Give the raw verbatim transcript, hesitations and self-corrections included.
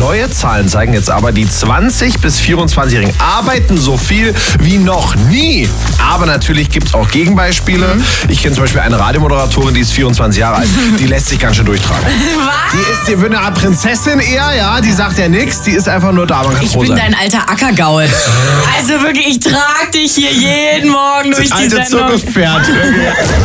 Neue Zahlen zeigen jetzt aber, die zwanzig- bis vierundzwanzigjährigen arbeiten so viel wie noch nie. Aber natürlich gibt es auch Gegenbeispiele. Mhm. Ich kenne zum Beispiel eine Radiomoderatorin, die ist vierundzwanzig Jahre alt. Die lässt sich ganz schön durchtragen. Was? Die ist die, eine Art Prinzessin eher, ja. Die sagt ja nichts, die ist einfach nur da. Man kann ich froh bin sein. dein alter Ackergaul. Also wirklich, ich trage dich hier jeden Morgen durch das die alte Sendung. Zirkuspferd.